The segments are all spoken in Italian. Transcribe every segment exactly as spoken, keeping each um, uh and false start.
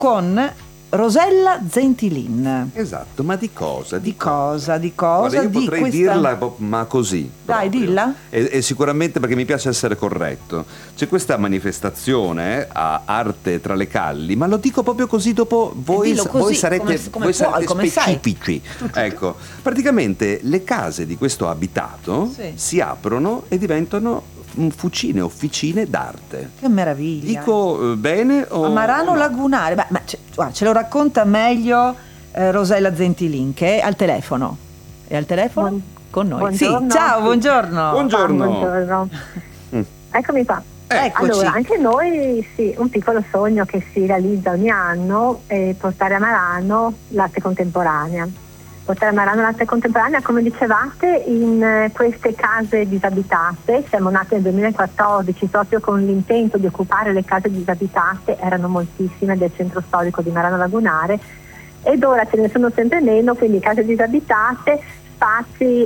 con Rosella Zentilin. Esatto, ma di cosa? Di, di cosa? Di cosa? Guarda, io di potrei questa... dirla, ma così. Dai, proprio. dilla. E, e sicuramente perché mi piace essere corretto. C'è questa manifestazione a Arte tra le Calli, ma lo dico proprio così dopo voi, così, voi sarete, come, come voi puoi, sarete come specifici. Ecco, praticamente le case di questo abitato sì. si aprono e diventano fucine, officine d'arte. Che meraviglia. Dico eh, bene o... A Marano o no? Lagunare, ma, ma ce, guarda, ce lo racconta meglio eh, Rosella Zentilin, che è al telefono. È al telefono Buon, con noi. Buongiorno. Sì, ciao, buongiorno. Buongiorno. Buongiorno. Mm. Eccomi qua. Eccoci. Allora, anche noi sì, un piccolo sogno che si realizza ogni anno è portare a Marano l'arte contemporanea. Portare a Marano l'arte contemporanea, come dicevate, in queste case disabitate. Siamo nati nel duemilaquattordici proprio con l'intento di occupare le case disabitate, erano moltissime del centro storico di Marano Lagunare, ed ora ce ne sono sempre meno, quindi case disabitate, spazi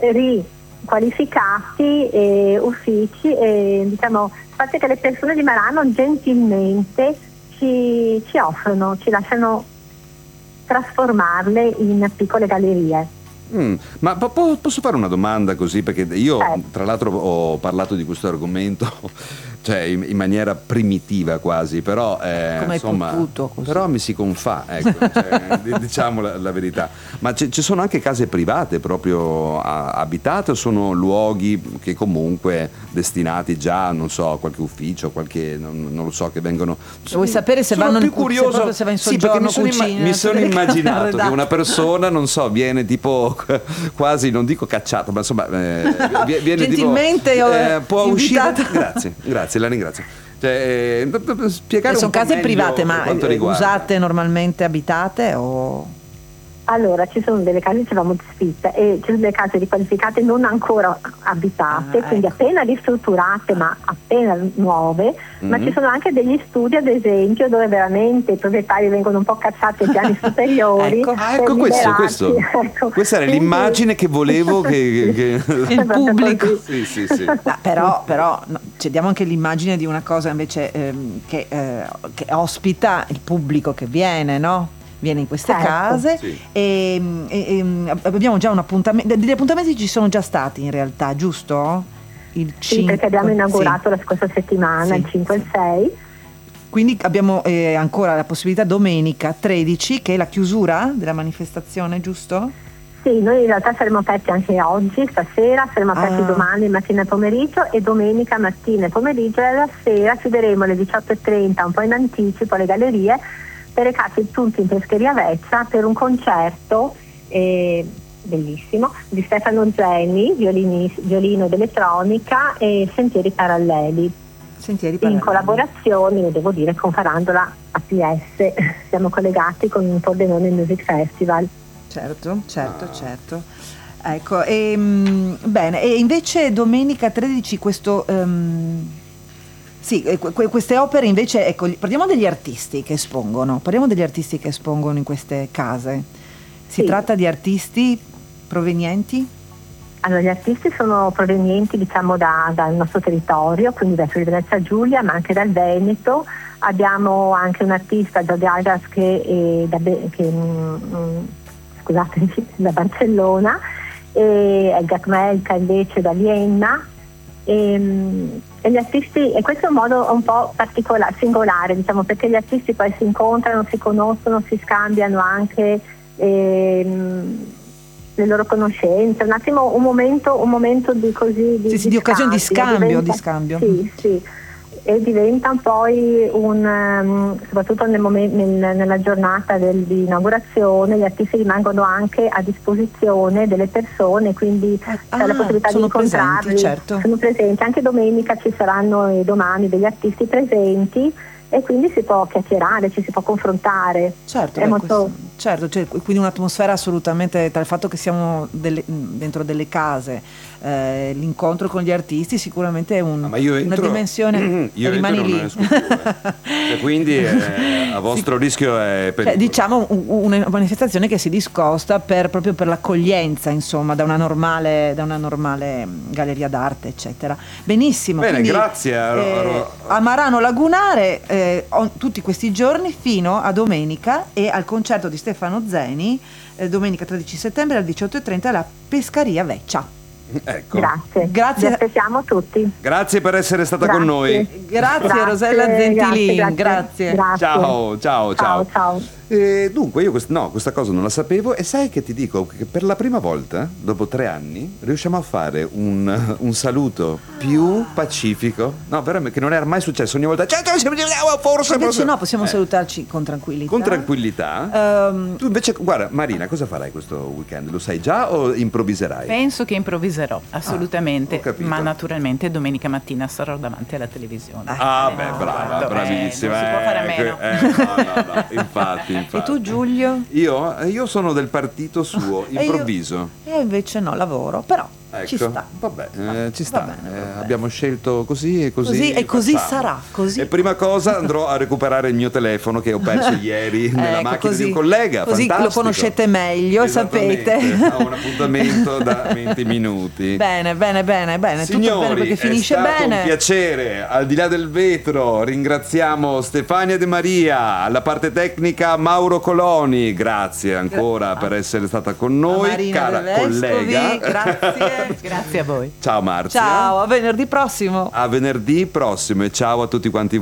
riqualificati, e uffici, e diciamo spazi che le persone di Marano gentilmente ci, ci offrono, ci lasciano trasformarle in piccole gallerie. Mm, ma po- posso fare una domanda così? Perché io eh. tra l'altro ho parlato di questo argomento cioè in, in maniera primitiva quasi, però eh, come insomma potuto, così. Però mi si confà, ecco, cioè, diciamo la, la verità. Ma c- ci sono anche case private proprio a- abitate o sono luoghi che comunque destinati già, non so, a qualche ufficio, qualche non, non lo so, che vengono. Vuoi sapere se sono vanno più in, curioso se, se va in sì, perché mi sono, cucina, imma- mi sono immaginato che una persona, non so, viene tipo quasi, non dico cacciato, ma insomma eh, viene gentilmente tipo, ho eh, può invitato. uscire. Grazie, grazie, la ringrazio. Cioè, eh, spiegare sono un po' case meglio private, ma quanto riguarda. usate normalmente, abitate o? Allora, ci sono delle case, dicevamo, sfitte, e ci sono delle case riqualificate non ancora abitate, ah, quindi ecco. appena ristrutturate, ma appena nuove, mm-hmm. ma ci sono anche degli studi, ad esempio, dove veramente i proprietari vengono un po' cacciati ai piani superiori. Ecco, ah, ecco questo, questo. Ecco. Questa era quindi... l'immagine che volevo che, che... il pubblico. Sì, sì, sì. No, però, però no, ci diamo anche l'immagine di una cosa invece ehm, che, eh, che ospita il pubblico che viene, no? Viene in queste certo. case sì. e, e, e abbiamo già un appuntamento, degli appuntamenti ci sono già stati in realtà, giusto? Il sì, cinque, perché abbiamo inaugurato sì. la scorsa settimana, sì, il cinque sì. e il sei. Quindi abbiamo eh, ancora la possibilità domenica tredici, che è la chiusura della manifestazione, giusto? Sì, noi in realtà saremo aperti anche oggi, stasera, saremo aperti ah. domani mattina e pomeriggio, e domenica mattina e pomeriggio, e alla sera chiuderemo alle diciotto e trenta, un po' in anticipo, le gallerie, per recarci tutti in Pescheria Vezza per un concerto eh, bellissimo di Stefano Zeni, violini, violino ed elettronica, e Sentieri Paralleli. Sentieri Paralleli. In collaborazione, devo dire, con Farandola A P S. Siamo collegati con il Pordenone Music Festival. Certo, certo, ah. certo. Ecco, e, mh, bene, e invece domenica tredici questo... Um, Sì, queste opere invece, ecco, parliamo degli artisti che espongono, parliamo degli artisti che espongono in queste case. Si sì. tratta di artisti provenienti? Allora, gli artisti sono provenienti, diciamo, da, dal nostro territorio, quindi da Friuli Venezia Giulia, ma anche dal Veneto. Abbiamo anche un artista, Jordi Algas, che è da, che, mm, scusatemi, da Barcellona, e Elga Kmelka invece da Vienna. E, e gli artisti, e questo è un modo un po' particolare, singolare, diciamo, perché gli artisti poi si incontrano, si conoscono, si scambiano anche ehm, le loro conoscenze, un attimo un momento, un momento di così di, sì, sì, di, di occasione di scambio, diventa, di scambio. Sì, sì. E diventa poi un um, soprattutto nel momen- nel, nella giornata del, di inaugurazione, gli artisti rimangono anche a disposizione delle persone, quindi ah, c'è la possibilità di incontrarli, presenti, certo. sono presenti, anche domenica ci saranno e domani degli artisti presenti, e quindi si può chiacchierare, ci si può confrontare. Certo, è beh, molto questo... certo, cioè, quindi un'atmosfera assolutamente, tra il fatto che siamo delle- dentro delle case, eh, l'incontro con gli artisti sicuramente è un- Ah, ma io una entro, dimensione, io rimani entro e non lì. esco più, eh. Cioè, quindi eh, a vostro rischio è pericolo. Cioè, diciamo un- una manifestazione che si discosta per, proprio per l'accoglienza, insomma, da una normale, da una normale mh, galleria d'arte, eccetera. Benissimo. Bene, quindi, grazie a- eh, a Marano Lagunare eh, ho- tutti questi giorni fino a domenica e al concerto di Stefano Zeni eh, domenica tredici settembre alle diciotto e trenta alla Pescaria Vecchia. Ecco. Grazie. Grazie. Vi aspettiamo tutti. Grazie per essere stata Grazie. con noi. Grazie, Rosella Zentilin, grazie. grazie. Ciao, ciao, ciao. Ciao, ciao. E dunque io quest- no, questa cosa non la sapevo e sai che ti dico che per la prima volta, dopo tre anni, riusciamo a fare un, un saluto più pacifico. No, veramente, che non era mai successo. Ogni volta, "Ciao, ciao, ciao, forse, Invece forse". no, possiamo Eh, salutarci con tranquillità. con tranquillità. Ehm, Tu invece, guarda, Marina, cosa farai questo weekend? Lo sai già o improvviserai? Penso che improvviserò, assolutamente, ho capito. ma naturalmente domenica mattina sarò davanti alla televisione. Ah, Eh, beh, no, brava, eh, bravissima. non si può fare a eh, meno. eh, no, no, no, infatti, infatti. e tu, Giulio? Io, io sono del partito suo, E io- improvviso. Io invece no, lavoro, però Ecco, ci sta. vabbè, eh, ci sta. Va bene, Eh, va bene. abbiamo scelto così e così. Così e così facciamo. sarà, così. E prima cosa andrò a recuperare il mio telefono che ho perso ieri nella Ecco, macchina così- di un collega. così lo fantastico. conoscete meglio, Esattamente. sapete. Ho un appuntamento da venti minuti. Bene, bene, bene, bene, tutto Signori, bene perché finisce è stato bene. un piacere. Al di là del vetro ringraziamo Stefania De Maria, alla parte tecnica Mauro Coloni, grazie ancora per essere stata con noi, Marina cara De Vescovi, collega. grazie. Grazie a voi. Ciao Marzia. Ciao, a venerdì prossimo. A venerdì prossimo e ciao a tutti quanti